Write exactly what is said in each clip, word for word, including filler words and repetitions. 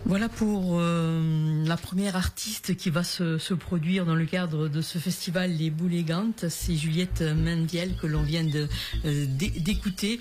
Voilà pour euh, la première artiste qui va se, se produire dans le cadre de ce festival Les Boulégantes. C'est Juliette Mendiel que l'on vient de euh, d'écouter.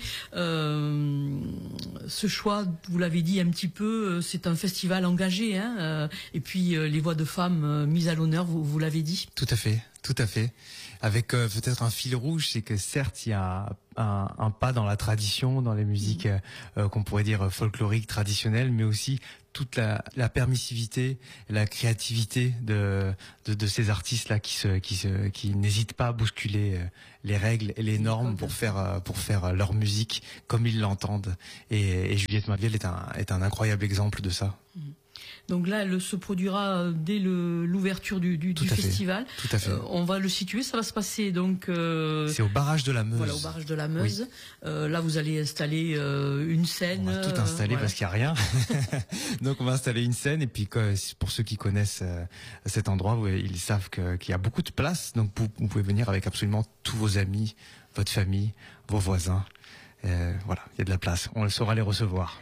Euh, ce choix, vous l'avez dit un petit peu, c'est un festival engagé, hein, euh, et puis euh, les voix de femmes euh, mises à l'honneur, vous, vous l'avez dit. Tout à fait, tout à fait. Avec euh, peut-être un fil rouge, c'est que certes il y a un, un pas dans la tradition, dans les musiques euh, euh, qu'on pourrait dire folkloriques, traditionnelles, mais aussi toute la, la permissivité, la créativité de, de, de ces artistes-là qui se, qui se, qui n'hésitent pas à bousculer les règles et les normes pour faire, pour faire leur musique comme ils l'entendent. Et, et Juliette Mendiel est un, est un incroyable exemple de ça. Donc là, elle se produira dès l'ouverture du, du, du festival. Tout à fait. Euh, on va le situer. Ça va se passer donc. Euh, C'est au barrage de la Meuse. Voilà, au barrage de la Meuse. Oui. Euh, là, vous allez installer euh, une scène. On va tout installer euh, parce qu'il y a rien. Donc on va installer une scène et puis pour ceux qui connaissent euh, cet endroit, ils savent que, qu'il y a beaucoup de place. Donc vous, vous pouvez venir avec absolument tous vos amis, votre famille, vos voisins. Euh, voilà, il y a de la place. On saura les recevoir.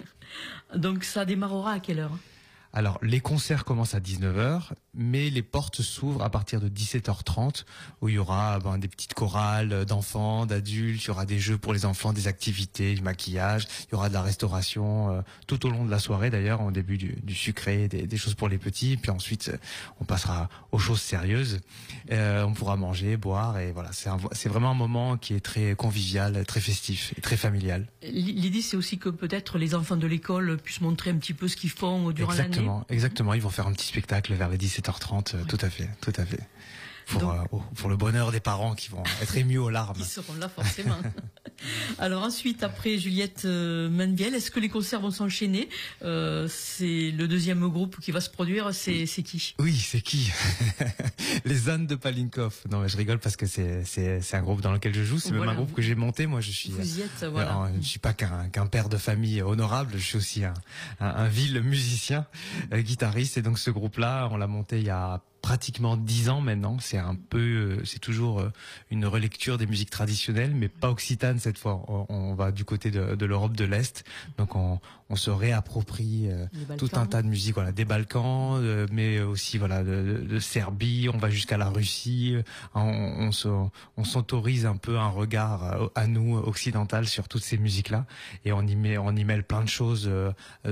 Donc ça démarrera à quelle heure ? Alors, les concerts commencent à dix-neuf heures, mais les portes s'ouvrent à partir de dix-sept heures trente, où il y aura ben, des petites chorales d'enfants, d'adultes, il y aura des jeux pour les enfants, des activités, du maquillage, il y aura de la restauration euh, tout au long de la soirée d'ailleurs, au début du, du sucré, des, des choses pour les petits, puis ensuite on passera aux choses sérieuses. Euh, on pourra manger, boire, et voilà, c'est, un, c'est vraiment un moment qui est très convivial, très festif et très familial. L'idée, c'est aussi que peut-être les enfants de l'école puissent montrer un petit peu ce qu'ils font durant l'année. Exactement, exactement. Ils vont faire un petit spectacle vers les dix-sept heures trente. Ouais. Tout à fait, tout à fait. Pour, Donc, euh, pour le bonheur des parents qui vont être émus aux larmes. Ils seront là forcément. Alors ensuite, après Juliette euh, Mendiel, est-ce que les concerts vont s'enchaîner? euh, C'est le deuxième groupe qui va se produire. C'est c'est qui? Oui, c'est qui? Les Ânes de Palinkov. Non, mais je rigole parce que c'est c'est c'est un groupe dans lequel je joue. C'est voilà. Même un groupe que j'ai monté. Moi, je suis. Vous y êtes, voilà. Euh, je suis pas qu'un qu'un père de famille honorable. Je suis aussi un un, un vil musicien, euh, guitariste. Et donc ce groupe-là, on l'a monté il y a pratiquement dix ans maintenant. C'est un peu, c'est toujours une relecture des musiques traditionnelles, mais pas occitane cette fois. On, on va du côté de, de l'Europe de l'Est, donc on, on se réapproprie euh, tout un tas de musiques, voilà, des Balkans, euh, mais aussi voilà de, de, de Serbie. On va jusqu'à la Russie. On, on se, on s'autorise un peu un regard à nous occidental sur toutes ces musiques-là, et on y met, on y mêle plein de choses, euh,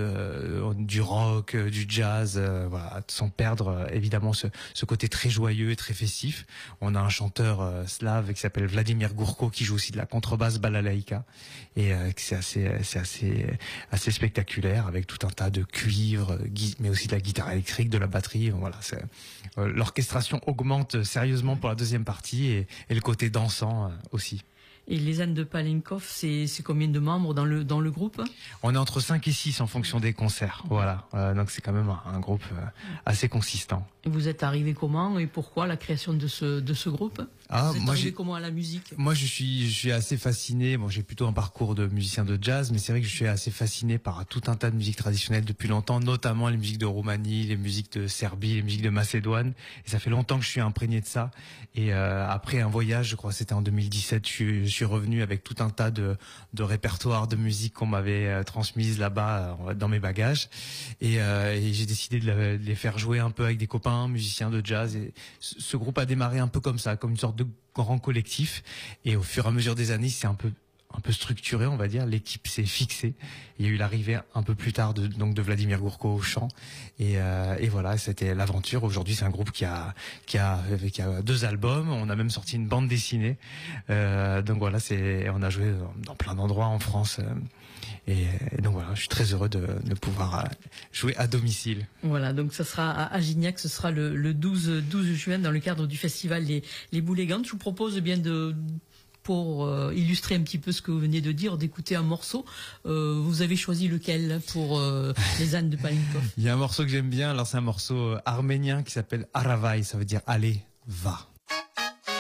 euh, du rock, du jazz, euh, voilà, sans perdre évidemment ce ce côté très joyeux et très festif. On a un chanteur euh, slave qui s'appelle Vladimir Gourko qui joue aussi de la contrebasse balalaïka, et euh, c'est assez c'est assez assez spectaculaire avec tout un tas de cuivres, mais aussi de la guitare électrique, de la batterie. Voilà, c'est, euh, l'orchestration augmente sérieusement pour la deuxième partie, et, et le côté dansant euh, aussi. Et les Ânes de Palinkov, c'est c'est combien de membres dans le dans le groupe? On est entre cinq et six en fonction des concerts. Voilà, euh, donc c'est quand même un, un groupe euh, assez consistant. Et vous êtes arrivé comment et pourquoi la création de ce de ce groupe? Ah, vous êtes moi arrivé j'ai comment à la musique? Moi je suis je suis assez fasciné. Bon, j'ai plutôt un parcours de musicien de jazz, mais c'est vrai que je suis assez fasciné par tout un tas de musiques traditionnelles depuis longtemps, notamment les musiques de Roumanie, les musiques de Serbie, les musiques de Macédoine. Et ça fait longtemps que je suis imprégné de ça. Et euh, après un voyage, je crois que c'était en deux mille dix-sept, je suis, je suis revenu avec tout un tas de de répertoires de musique qu'on m'avait euh, transmises là-bas euh, dans mes bagages. Et, euh, et j'ai décidé de, la, de les faire jouer un peu avec des copains musiciens de jazz. Et ce groupe a démarré un peu comme ça, comme une sorte de grand collectif, et au fur et à mesure des années, c'est un peu un peu structuré, on va dire. L'équipe s'est fixée. Il y a eu l'arrivée un peu plus tard de donc de Vladimir Gourko au chant, et, euh, et voilà, c'était l'aventure. Aujourd'hui, c'est un groupe qui a qui a qui a deux albums. On a même sorti une bande dessinée. Euh, donc voilà, c'est on a joué dans, dans plein d'endroits en France. Euh, et, et donc voilà, je suis très heureux de, de pouvoir jouer à domicile. Voilà, donc ça sera à Gignac, ce sera le, le douze juin dans le cadre du festival Les, les Boulégantes. Je vous propose bien de pour euh, illustrer un petit peu ce que vous venez de dire, d'écouter un morceau. Euh, vous avez choisi lequel pour euh, les Ânes de Palinkov? Il y a un morceau que j'aime bien. Alors c'est un morceau arménien qui s'appelle Aravai, ça veut dire allez, va.